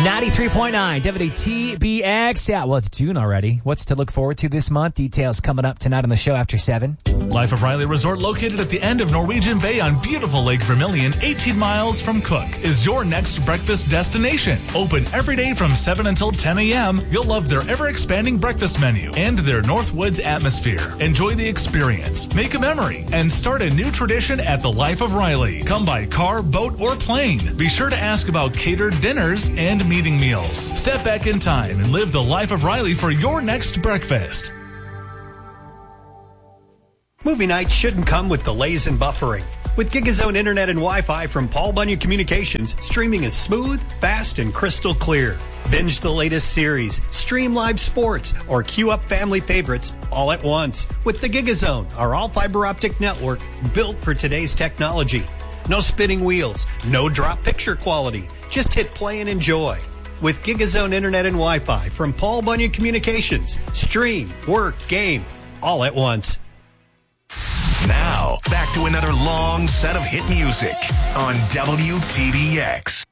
93.9 WTBX. Yeah, well, it's June already. What's to look forward to this month? Details coming up tonight on the show after 7. Life of Riley Resort, located at the end of Norwegian Bay on beautiful Lake Vermilion, 18 miles from Cook, is your next breakfast destination. Open every day from 7 until 10 a.m. You'll love their ever-expanding breakfast menu and their Northwoods atmosphere. Enjoy the experience, make a memory, and start a new tradition at the Life of Riley. Come by car, boat, or plane. Be sure to ask about catered dinners and meeting meals. Step back in time and live the Life of Riley for your next breakfast. Movie nights shouldn't come with delays and buffering. With GigaZone Internet and Wi-Fi from Paul Bunyan Communications, streaming is smooth, fast, and crystal clear. Binge the latest series, stream live sports, or queue up family favorites all at once with the GigaZone, our all-fiber optic network built for today's technology. No spinning wheels, no drop picture quality. Just hit play and enjoy. With GigaZone Internet and Wi-Fi from Paul Bunyan Communications, stream, work, game, all at once. Now, back to another long set of hit music on WTBX.